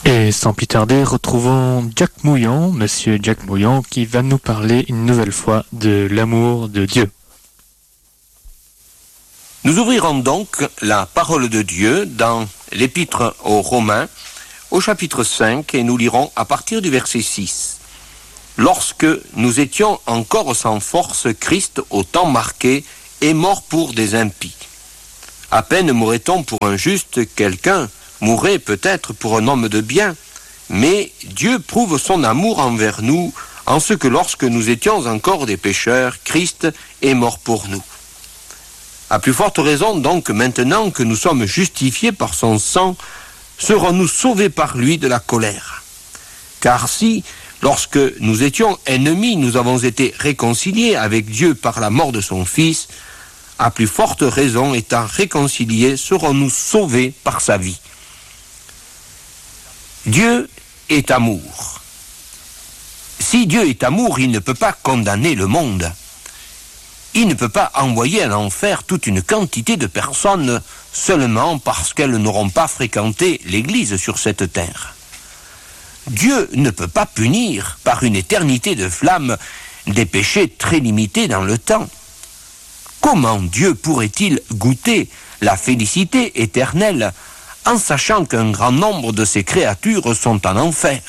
Et sans plus tarder, retrouvons Jack Mouillon, Monsieur Jack Mouillon, qui va nous parler une nouvelle fois de l'amour de Dieu. Nous ouvrirons donc la parole de Dieu dans l'épître aux Romains, au chapitre 5, et nous lirons à partir du verset 6. Lorsque nous étions encore sans force, Christ, au temps marqué, est mort pour des impies. À peine mourrait-on pour un juste, quelqu'un mourrait peut-être pour un homme de bien, mais Dieu prouve son amour envers nous en ce que lorsque nous étions encore des pécheurs, Christ est mort pour nous. À plus forte raison donc, maintenant que nous sommes justifiés par son sang, serons-nous sauvés par lui de la colère. Car si, lorsque nous étions ennemis, nous avons été réconciliés avec Dieu par la mort de son Fils, à plus forte raison, étant réconciliés, serons-nous sauvés par sa vie. Dieu est amour. Si Dieu est amour, il ne peut pas condamner le monde. Il ne peut pas envoyer en enfer toute une quantité de personnes seulement parce qu'elles n'auront pas fréquenté l'Église sur cette terre. Dieu ne peut pas punir par une éternité de flammes des péchés très limités dans le temps. Comment Dieu pourrait-il goûter la félicité éternelle en sachant qu'un grand nombre de ses créatures sont en enfer?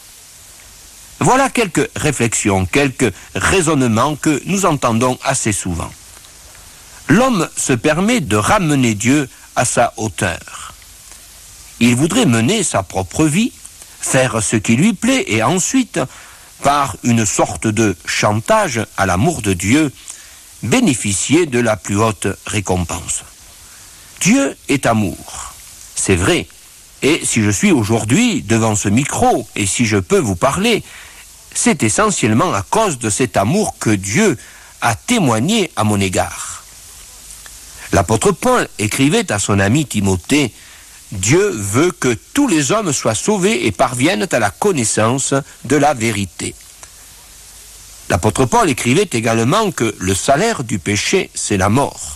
Voilà quelques réflexions, quelques raisonnements que nous entendons assez souvent. L'homme se permet de ramener Dieu à sa hauteur. Il voudrait mener sa propre vie, faire ce qui lui plaît et ensuite, par une sorte de chantage à l'amour de Dieu, bénéficier de la plus haute récompense. Dieu est amour, c'est vrai. Et si je suis aujourd'hui devant ce micro, et si je peux vous parler, c'est essentiellement à cause de cet amour que Dieu a témoigné à mon égard. L'apôtre Paul écrivait à son ami Timothée, « Dieu veut que tous les hommes soient sauvés et parviennent à la connaissance de la vérité. » L'apôtre Paul écrivait également que le salaire du péché, c'est la mort.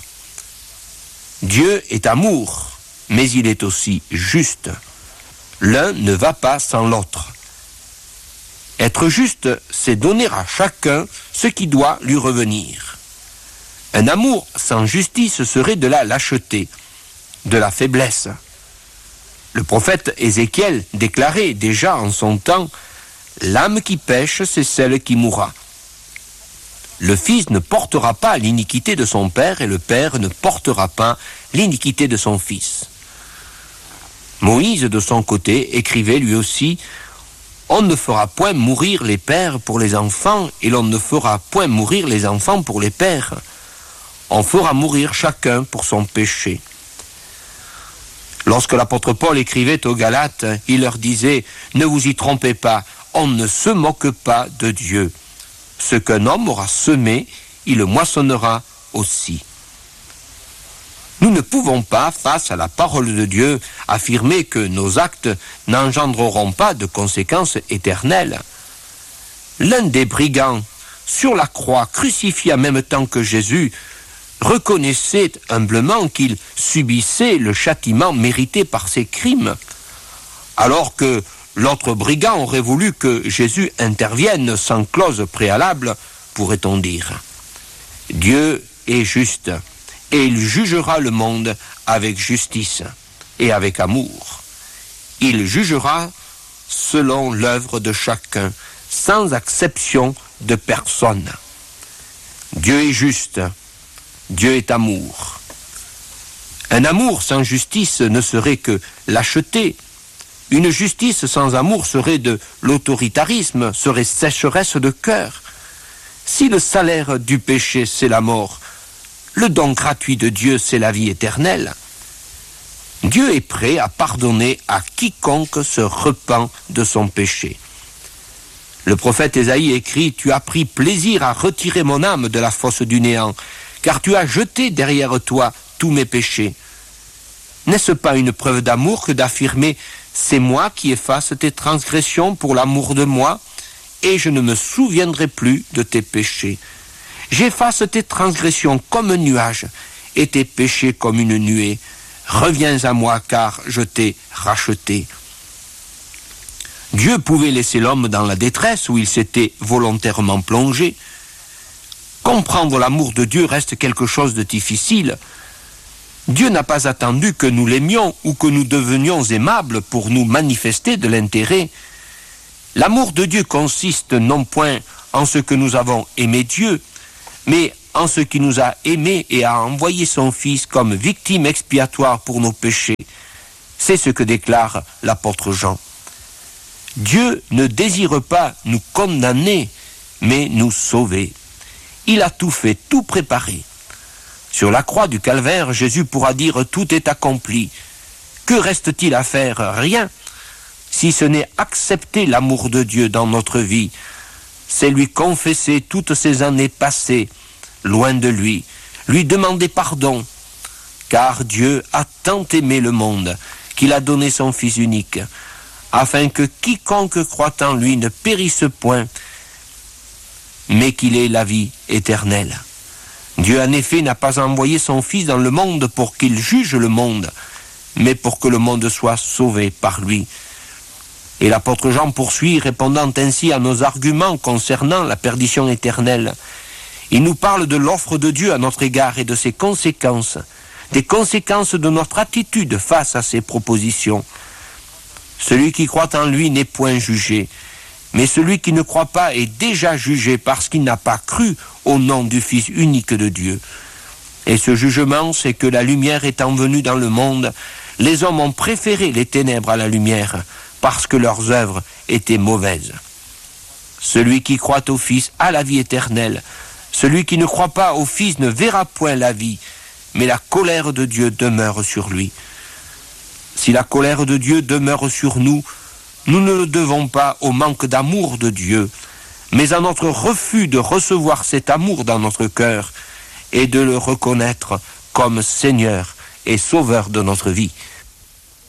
Dieu est amour, mais il est aussi juste. L'un ne va pas sans l'autre. Être juste, c'est donner à chacun ce qui doit lui revenir. Un amour sans justice serait de la lâcheté, de la faiblesse. Le prophète Ézéchiel déclarait déjà en son temps, « L'âme qui pêche, c'est celle qui mourra. » Le fils ne portera pas l'iniquité de son père et le père ne portera pas l'iniquité de son fils. Moïse, de son côté, écrivait lui aussi, « On ne fera point mourir les pères pour les enfants et l'on ne fera point mourir les enfants pour les pères. On fera mourir chacun pour son péché. » Lorsque l'apôtre Paul écrivait aux Galates, il leur disait, « Ne vous y trompez pas, on ne se moque pas de Dieu. Ce qu'un homme aura semé, il le moissonnera aussi. » Nous ne pouvons pas, face à la parole de Dieu, affirmer que nos actes n'engendreront pas de conséquences éternelles. L'un des brigands, sur la croix, crucifié en même temps que Jésus, reconnaissait humblement qu'il subissait le châtiment mérité par ses crimes, alors que l'autre brigand aurait voulu que Jésus intervienne sans clause préalable, pourrait-on dire. Dieu est juste, et il jugera le monde avec justice et avec amour. Il jugera selon l'œuvre de chacun, sans exception de personne. Dieu est juste, Dieu est amour. Un amour sans justice ne serait que lâcheté. Une justice sans amour serait de l'autoritarisme, serait sécheresse de cœur. Si le salaire du péché, c'est la mort, le don gratuit de Dieu, c'est la vie éternelle. Dieu est prêt à pardonner à quiconque se repent de son péché. Le prophète Ésaïe écrit, « Tu as pris plaisir à retirer mon âme de la fosse du néant, car tu as jeté derrière toi tous mes péchés. » N'est-ce pas une preuve d'amour que d'affirmer « C'est moi qui efface tes transgressions pour l'amour de moi, et je ne me souviendrai plus de tes péchés. J'efface tes transgressions comme un nuage, et tes péchés comme une nuée. Reviens à moi, car je t'ai racheté. » Dieu pouvait laisser l'homme dans la détresse où il s'était volontairement plongé. Comprendre l'amour de Dieu reste quelque chose de difficile. Dieu n'a pas attendu que nous l'aimions ou que nous devenions aimables pour nous manifester de l'intérêt. L'amour de Dieu consiste non point en ce que nous avons aimé Dieu, mais en ce qu'il nous a aimés et a envoyé son Fils comme victime expiatoire pour nos péchés. C'est ce que déclare l'apôtre Jean. Dieu ne désire pas nous condamner, mais nous sauver. Il a tout fait, tout préparé. Sur la croix du calvaire, Jésus pourra dire « Tout est accompli ». Que reste-t-il à faire? Rien, si ce n'est accepter l'amour de Dieu dans notre vie. C'est lui confesser toutes ces années passées, loin de lui demander pardon, car Dieu a tant aimé le monde qu'il a donné son Fils unique, afin que quiconque croit en lui ne périsse point, mais qu'il ait la vie éternelle. Dieu en effet n'a pas envoyé son Fils dans le monde pour qu'il juge le monde, mais pour que le monde soit sauvé par lui. Et l'apôtre Jean poursuit, répondant ainsi à nos arguments concernant la perdition éternelle. Il nous parle de l'offre de Dieu à notre égard et de ses conséquences, des conséquences de notre attitude face à ses propositions. Celui qui croit en lui n'est point jugé, mais celui qui ne croit pas est déjà jugé parce qu'il n'a pas cru au nom du Fils unique de Dieu. Et ce jugement, c'est que la lumière étant venue dans le monde, les hommes ont préféré les ténèbres à la lumière, parce que leurs œuvres étaient mauvaises. Celui qui croit au Fils a la vie éternelle. Celui qui ne croit pas au Fils ne verra point la vie, mais la colère de Dieu demeure sur lui. Si la colère de Dieu demeure sur nous, nous ne le devons pas au manque d'amour de Dieu, mais à notre refus de recevoir cet amour dans notre cœur et de le reconnaître comme Seigneur et Sauveur de notre vie.